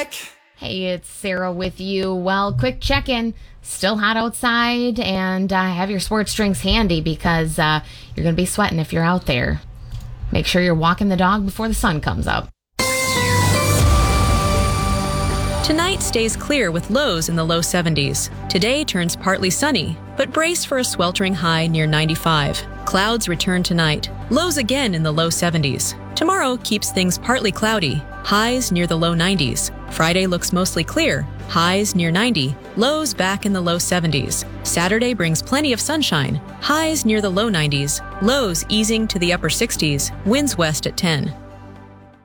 Hey, it's Sarah with you. Well, quick check-in. Still hot outside, and have your sports drinks handy because you're going to be sweating if you're out there. Make sure you're walking the dog before the sun comes up. Tonight stays clear with lows in the low 70s. Today turns partly sunny, but brace for a sweltering high near 95. Clouds return tonight. Lows again in the low 70s. Tomorrow keeps things partly cloudy. Highs near the low 90s. Friday looks mostly clear. Highs near 90. Lows back in the low 70s. Saturday brings plenty of sunshine. Highs near the low 90s. Lows easing to the upper 60s. Winds west at 10.